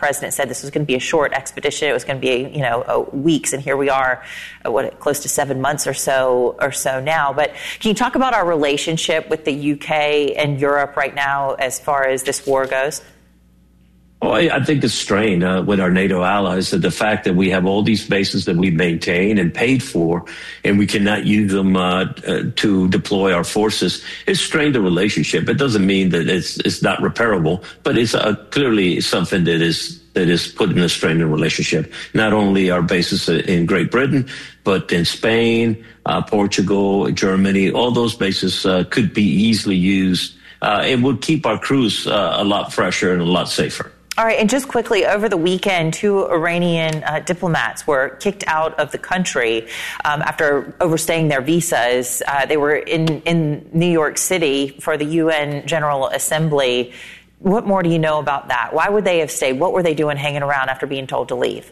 president said this was going to be a short expedition. It was going to be, weeks. And here we are, close to 7 months or so now. But can you talk about our relationship with the UK and Europe right now as far as this war goes? Well, I think it's strained with our NATO allies, that the fact that we have all these bases that we maintain and paid for, and we cannot use them to deploy our forces, it's strained the relationship. It doesn't mean that it's not repairable, but it's clearly something that is putting a strain in the relationship. Not only our bases in Great Britain, but in Spain, Portugal, Germany, all those bases could be easily used. It would keep our crews a lot fresher and a lot safer. All right, and just quickly, over the weekend, 2 Iranian diplomats were kicked out of the country after overstaying their visas. They were in New York City for the UN General Assembly. What more do you know about that? Why would they have stayed? What were they doing hanging around after being told to leave?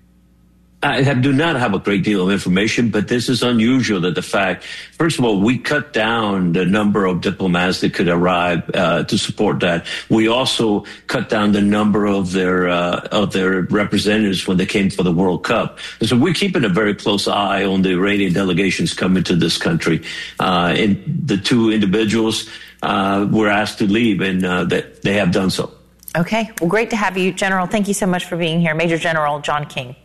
I do not have a great deal of information, but this is unusual that the fact, first of all, we cut down the number of diplomats that could arrive to support that. We also cut down the number of their representatives when they came for the World Cup. And so we're keeping a very close eye on the Iranian delegations coming to this country. And the 2 individuals were asked to leave, and they have done so. Okay. Well, great to have you, General. Thank you so much for being here. Major General John King.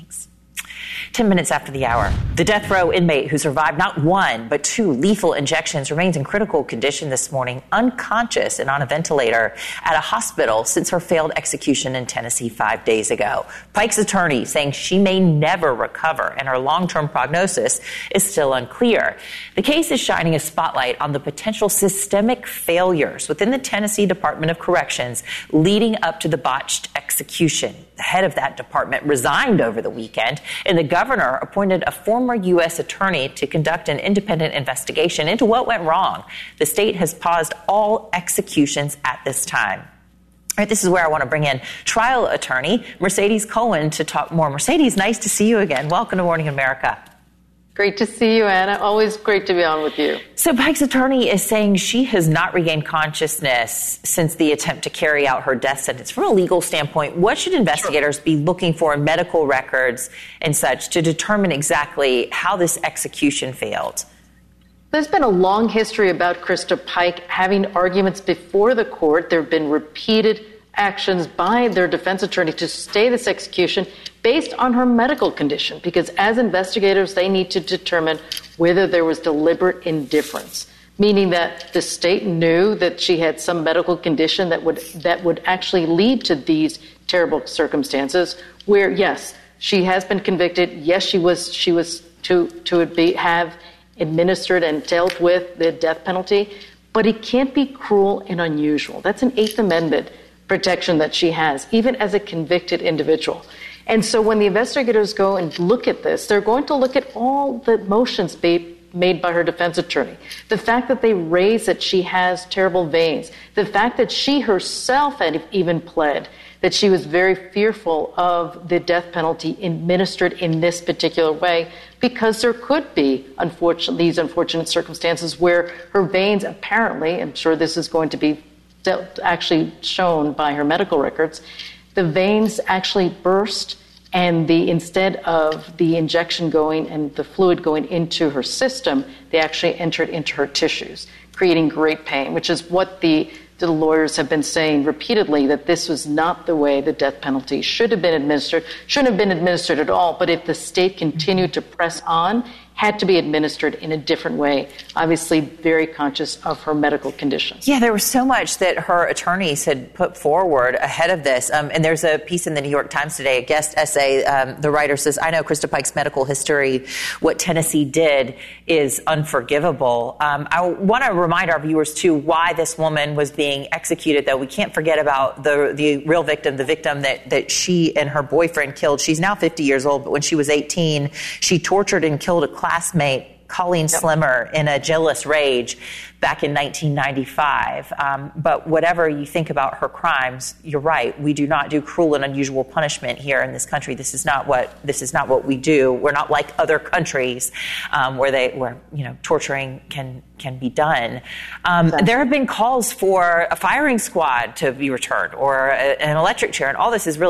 10 minutes after the hour. The death row inmate who survived not 1, but 2 lethal injections remains in critical condition this morning, unconscious and on a ventilator at a hospital since her failed execution in Tennessee 5 days ago. Pike's attorney saying she may never recover and her long-term prognosis is still unclear. The case is shining a spotlight on the potential systemic failures within the Tennessee Department of Corrections leading up to the botched execution. The head of that department resigned over the weekend, and the governor appointed a former U.S. attorney to conduct an independent investigation into what went wrong. The state has paused all executions at this time. All right, this is where I want to bring in trial attorney Mercedes Cohen to talk more. Mercedes, nice to see you again. Welcome to Morning America. Great to see you, Anna. Always great to be on with you. So Pike's attorney is saying she has not regained consciousness since the attempt to carry out her death sentence. From a legal standpoint, what should investigators be looking for in medical records and such to determine exactly how this execution failed? There's been a long history about Krista Pike having arguments before the court. There have been repeated actions by their defense attorney to stay this execution based on her medical condition, because as investigators, they need to determine whether there was deliberate indifference, meaning that the state knew that she had some medical condition that would actually lead to these terrible circumstances where, yes, she has been convicted. Yes, she was to have administered and dealt with the death penalty, but it can't be cruel and unusual. That's an Eighth Amendment protection that she has, even as a convicted individual. And so when the investigators go and look at this, they're going to look at all the motions made by her defense attorney. The fact that they raise that she has terrible veins. The fact that she herself had even pled that she was very fearful of the death penalty administered in this particular way, because there could be these unfortunate circumstances where her veins apparently, I'm sure this is going to be actually shown by her medical records, the veins actually burst, and instead of the injection going and the fluid going into her system, they actually entered into her tissues, creating great pain, which is what the lawyers have been saying repeatedly, that this was not the way the death penalty should have been administered, shouldn't have been administered at all, but if the state continued to press on, had to be administered in a different way, obviously very conscious of her medical conditions. Yeah, there was so much that her attorneys had put forward ahead of this. And there's a piece in the New York Times today, a guest essay. The writer says, I know Krista Pike's medical history. What Tennessee did is unforgivable. I want to remind our viewers, too, why this woman was being executed, though. We can't forget about the real victim, the victim that she and her boyfriend killed. She's now 50 years old, but when she was 18, she tortured and killed a classmate, Colleen Slimmer, in a jealous rage back in 1995. But whatever you think about her crimes, you're right. We do not do cruel and unusual punishment here in this country. This is not what we do. We're not like other countries where torturing can be done. Exactly. There have been calls for a firing squad to be returned or an electric chair, and all this is really